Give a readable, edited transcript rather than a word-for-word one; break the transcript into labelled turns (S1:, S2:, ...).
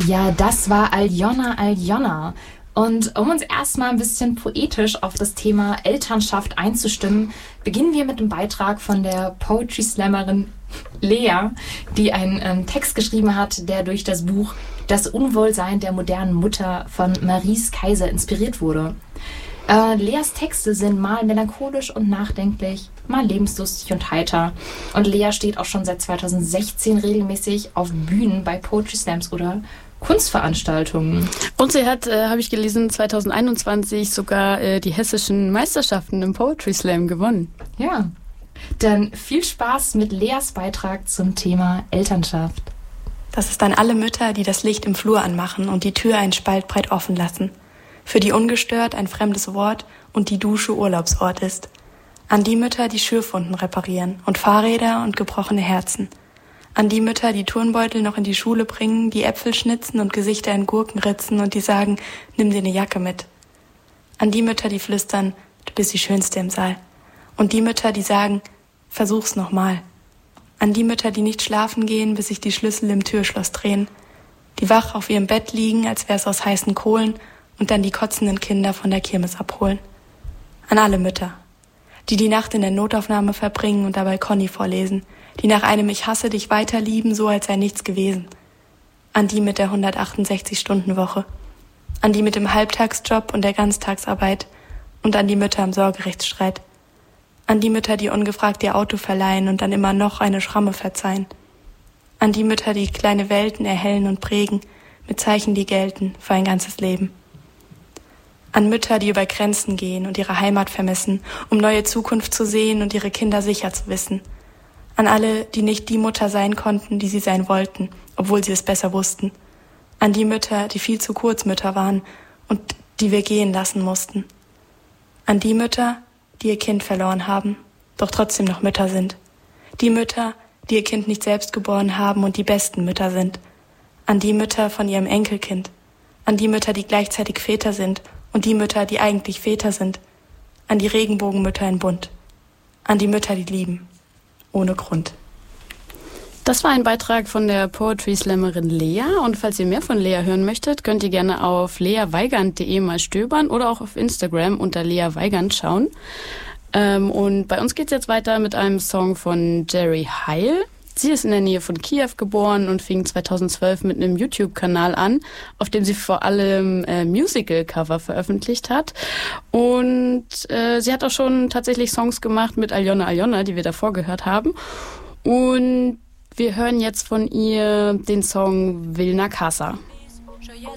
S1: Ja, das war Aljona Aljona. Und um uns erstmal ein bisschen poetisch auf das Thema Elternschaft einzustimmen, beginnen wir mit dem Beitrag von der Poetry Slammerin Lea, die einen Text geschrieben hat, der durch das Buch Das Unwohlsein der modernen Mutter von Maries Kaiser inspiriert wurde. Leas Texte sind mal melancholisch und nachdenklich, mal lebenslustig und heiter. Und Lea steht auch schon seit 2016 regelmäßig auf Bühnen bei Poetry Slams oder Kunstveranstaltungen.
S2: Und sie hat, habe ich gelesen, 2021 sogar die hessischen Meisterschaften im Poetry Slam gewonnen.
S1: Ja, dann viel Spaß mit Leas Beitrag zum Thema Elternschaft.
S3: Das ist an alle Mütter, die das Licht im Flur anmachen und die Tür einen Spalt breit offen lassen. Für die ungestört ein fremdes Wort und die Dusche Urlaubsort ist. An die Mütter, die Schürfwunden reparieren und Fahrräder und gebrochene Herzen. An die Mütter, die Turnbeutel noch in die Schule bringen, die Äpfel schnitzen und Gesichter in Gurken ritzen und die sagen, nimm dir eine Jacke mit. An die Mütter, die flüstern, du bist die Schönste im Saal. Und die Mütter, die sagen, versuch's nochmal. An die Mütter, die nicht schlafen gehen, bis sich die Schlüssel im Türschloss drehen. Die wach auf ihrem Bett liegen, als wär's aus heißen Kohlen und dann die kotzenden Kinder von der Kirmes abholen. An alle Mütter, die die Nacht in der Notaufnahme verbringen und dabei Conny vorlesen, die nach einem Ich hasse dich weiterlieben, so als sei nichts gewesen. An die mit der 168-Stunden-Woche. An die mit dem Halbtagsjob und der Ganztagsarbeit. Und an die Mütter im Sorgerechtsstreit. An die Mütter, die ungefragt ihr Auto verleihen und dann immer noch eine Schramme verzeihen. An die Mütter, die kleine Welten erhellen und prägen, mit Zeichen, die gelten für ein ganzes Leben. An Mütter, die über Grenzen gehen und ihre Heimat vermissen, um neue Zukunft zu sehen und ihre Kinder sicher zu wissen. An alle, die nicht die Mutter sein konnten, die sie sein wollten, obwohl sie es besser wussten. An die Mütter, die viel zu kurz Mütter waren und die wir gehen lassen mussten. An die Mütter, die ihr Kind verloren haben, doch trotzdem noch Mütter sind. Die Mütter, die ihr Kind nicht selbst geboren haben und die besten Mütter sind. An die Mütter von ihrem Enkelkind. An die Mütter, die gleichzeitig Väter sind und die Mütter, die eigentlich Väter sind. An die Regenbogenmütter in Bunt. An die Mütter, die lieben. Ohne Grund.
S2: Das war ein Beitrag von der Poetry Slammerin Lea. Und falls ihr mehr von Lea hören möchtet, könnt ihr gerne auf leaweigand.de mal stöbern oder auch auf Instagram unter Lea Weigand schauen. Und bei uns geht's jetzt weiter mit einem Song von Jerry Heil. Sie ist in der Nähe von Kiew geboren und fing 2012 mit einem YouTube-Kanal an, auf dem sie vor allem Musical-Cover veröffentlicht hat. Und sie hat auch schon tatsächlich Songs gemacht mit Aljona Aljona, die wir davor gehört haben. Und wir hören jetzt von ihr den Song Vilna Casa.